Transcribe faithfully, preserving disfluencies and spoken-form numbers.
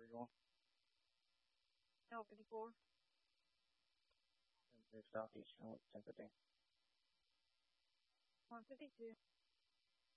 everyone. No, fifty-four. And the southeast and west temperature. one fifty-two.